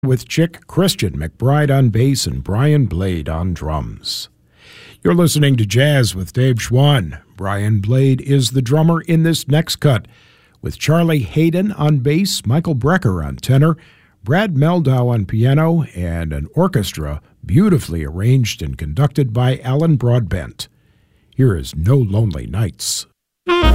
with Chick Christian McBride on bass and Brian Blade on drums. You're listening to Jazz with Dave Schwann. Brian Blade is the drummer in this next cut, with Charlie Hayden on bass, Michael Brecker on tenor, Brad Meldau on piano, and an orchestra beautifully arranged and conducted by Alan Broadbent. Here is No Lonely Nights.